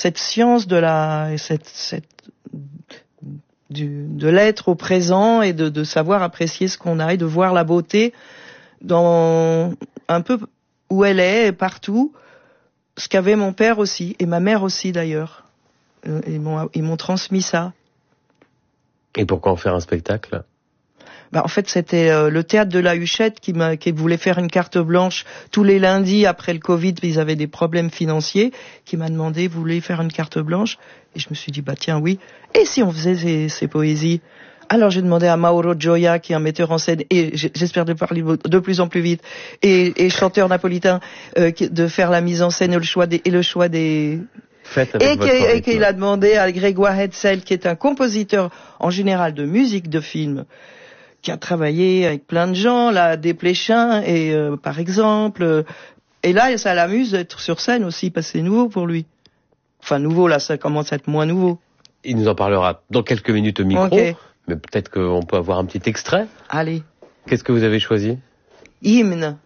cette science de de l'être au présent et de savoir apprécier ce qu'on a et de voir la beauté dans un peu où elle est et partout, ce qu'avait mon père aussi et ma mère aussi d'ailleurs. Ils m'ont transmis ça. Et pourquoi en faire un spectacle ? En fait, c'était le théâtre de la Huchette qui voulait faire une carte blanche tous les lundis après le Covid, ils avaient des problèmes financiers, qui m'a demandé, vous voulez faire une carte blanche ? Et je me suis dit, tiens, oui. Et si on faisait ces poésies ? Alors j'ai demandé à Mauro Gioia, qui est un metteur en scène, et j'espère de parler de plus en plus vite, et chanteur napolitain, de faire la mise en scène et le choix des... Et qu'il a demandé à Grégoire Hetzel, qui est un compositeur en général de musique de film, qui a travaillé avec plein de gens, là, Desplechin, et par exemple. Et là, ça l'amuse d'être sur scène aussi, parce que c'est nouveau pour lui. Enfin, nouveau, là, ça commence à être moins nouveau. Il nous en parlera dans quelques minutes au micro, okay. Mais peut-être qu'on peut avoir un petit extrait. Allez. Qu'est-ce que vous avez choisi ? Hymne.